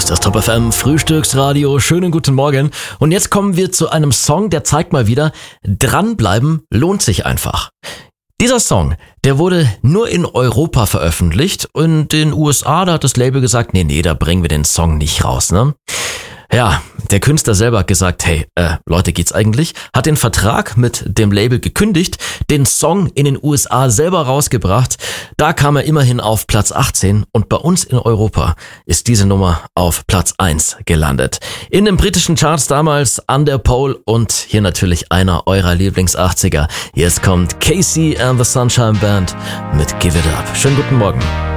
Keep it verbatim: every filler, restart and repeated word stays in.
ist das Top F M Frühstücksradio. Schönen guten Morgen. Und jetzt kommen wir zu einem Song, der zeigt mal wieder, dranbleiben lohnt sich einfach. Dieser Song, der wurde nur in Europa veröffentlicht und in den U S A, da hat das Label gesagt, nee, nee, da bringen wir den Song nicht raus, ne? Ja, der Künstler selber hat gesagt, hey, äh, Leute, geht's eigentlich? Hat den Vertrag mit dem Label gekündigt, den Song in den U S A selber rausgebracht. Da kam er immerhin auf Platz achtzehn und bei uns in Europa ist diese Nummer auf Platz eins gelandet. In den britischen Charts damals an der Pole und hier natürlich einer eurer Lieblings-achtziger. Jetzt kommt Casey and the Sunshine Band mit Give It Up. Schönen guten Morgen.